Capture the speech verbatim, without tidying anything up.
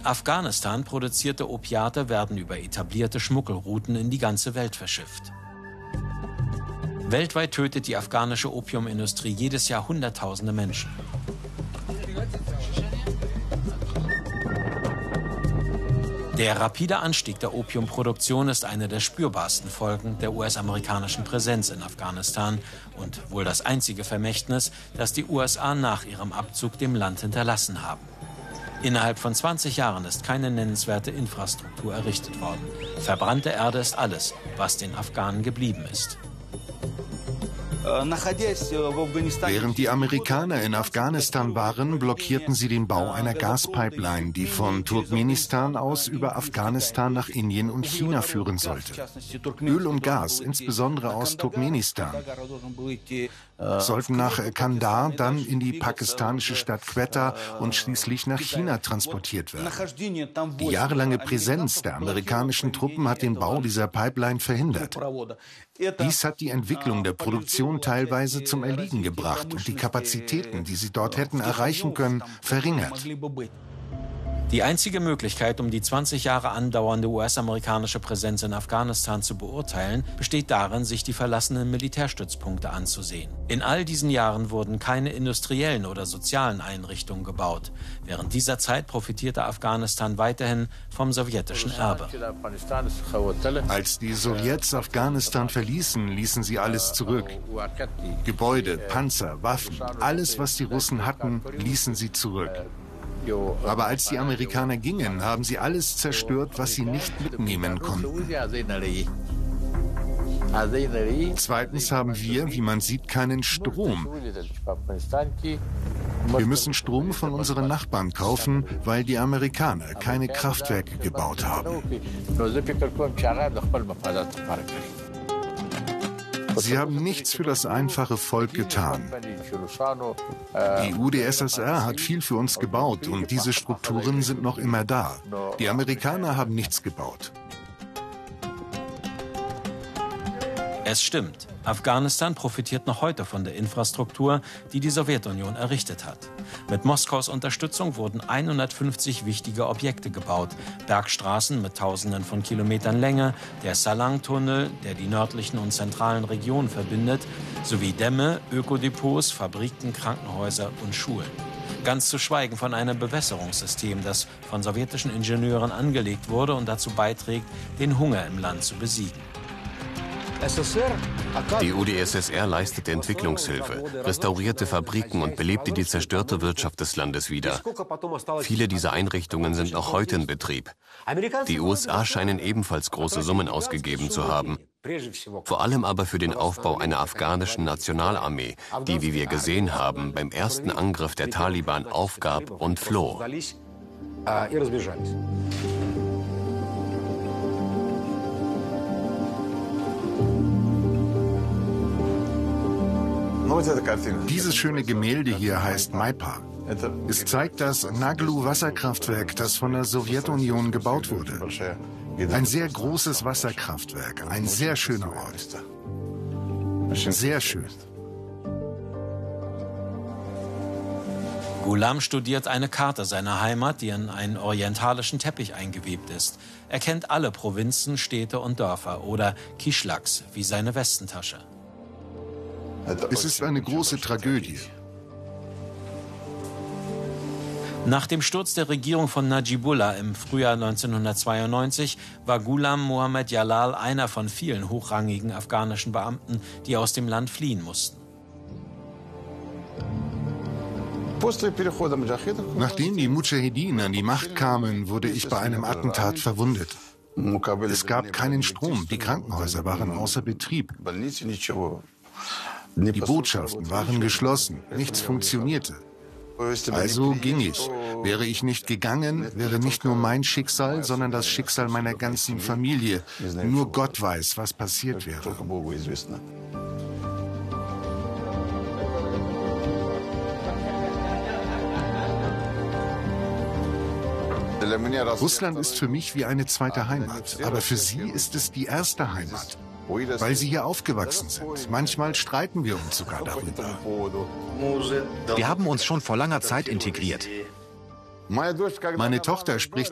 Afghanistan produzierte Opiate werden über etablierte Schmuggelrouten in die ganze Welt verschifft. Weltweit tötet die afghanische Opiumindustrie jedes Jahr Hunderttausende Menschen. Der rapide Anstieg der Opiumproduktion ist eine der spürbarsten Folgen der U S-amerikanischen Präsenz in Afghanistan und wohl das einzige Vermächtnis, das die U S A nach ihrem Abzug dem Land hinterlassen haben. Innerhalb von zwanzig Jahren ist keine nennenswerte Infrastruktur errichtet worden. Verbrannte Erde ist alles, was den Afghanen geblieben ist. Während die Amerikaner in Afghanistan waren, blockierten sie den Bau einer Gaspipeline, die von Turkmenistan aus über Afghanistan nach Indien und China führen sollte. Öl und Gas, insbesondere aus Turkmenistan, sollten nach Kandahar, dann in die pakistanische Stadt Quetta und schließlich nach China transportiert werden. Die jahrelange Präsenz der amerikanischen Truppen hat den Bau dieser Pipeline verhindert. Dies hat die Entwicklung der Produktion teilweise zum Erliegen gebracht und die Kapazitäten, die sie dort hätten erreichen können, verringert. Die einzige Möglichkeit, um die zwanzig Jahre andauernde U S-amerikanische Präsenz in Afghanistan zu beurteilen, besteht darin, sich die verlassenen Militärstützpunkte anzusehen. In all diesen Jahren wurden keine industriellen oder sozialen Einrichtungen gebaut. Während dieser Zeit profitierte Afghanistan weiterhin vom sowjetischen Erbe. Als die Sowjets Afghanistan verließen, ließen sie alles zurück. Gebäude, Panzer, Waffen, alles, was die Russen hatten, ließen sie zurück. Aber als die Amerikaner gingen, haben sie alles zerstört, was sie nicht mitnehmen konnten. Zweitens haben wir, wie man sieht, keinen Strom. Wir müssen Strom von unseren Nachbarn kaufen, weil die Amerikaner keine Kraftwerke gebaut haben. Sie haben nichts für das einfache Volk getan. Die U d S S R hat viel für uns gebaut und diese Strukturen sind noch immer da. Die Amerikaner haben nichts gebaut. Es stimmt, Afghanistan profitiert noch heute von der Infrastruktur, die die Sowjetunion errichtet hat. Mit Moskaus Unterstützung wurden hundertfünfzig wichtige Objekte gebaut. Bergstraßen mit Tausenden von Kilometern Länge, der Salang-Tunnel, der die nördlichen und zentralen Regionen verbindet, sowie Dämme, Ökodepots, Fabriken, Krankenhäuser und Schulen. Ganz zu schweigen von einem Bewässerungssystem, das von sowjetischen Ingenieuren angelegt wurde und dazu beiträgt, den Hunger im Land zu besiegen. Die U d S S R leistete Entwicklungshilfe, restaurierte Fabriken und belebte die zerstörte Wirtschaft des Landes wieder. Viele dieser Einrichtungen sind noch heute in Betrieb. Die U S A scheinen ebenfalls große Summen ausgegeben zu haben. Vor allem aber für den Aufbau einer afghanischen Nationalarmee, die, wie wir gesehen haben, beim ersten Angriff der Taliban aufgab und floh. Dieses schöne Gemälde hier heißt Maipa. Es zeigt das Naglu-Wasserkraftwerk, das von der Sowjetunion gebaut wurde. Ein sehr großes Wasserkraftwerk, ein sehr schöner Ort. Sehr schön. Ghulam studiert eine Karte seiner Heimat, die in einen orientalischen Teppich eingewebt ist. Er kennt alle Provinzen, Städte und Dörfer oder Kishlaks wie seine Westentasche. Es ist eine große Tragödie. Nach dem Sturz der Regierung von Najibullah im Frühjahr neunzehnhundertzweiundneunzig war Ghulam Mohammed Jalal einer von vielen hochrangigen afghanischen Beamten, die aus dem Land fliehen mussten. Nachdem die Mudschahidin an die Macht kamen, wurde ich bei einem Attentat verwundet. Es gab keinen Strom, die Krankenhäuser waren außer Betrieb. Die Botschaften waren geschlossen, nichts funktionierte. Also ging ich. Wäre ich nicht gegangen, wäre nicht nur mein Schicksal, sondern das Schicksal meiner ganzen Familie. Nur Gott weiß, was passiert wäre. Russland ist für mich wie eine zweite Heimat, aber für sie ist es die erste Heimat. Weil sie hier aufgewachsen sind. Manchmal streiten wir uns sogar darüber. Wir haben uns schon vor langer Zeit integriert. Meine Tochter spricht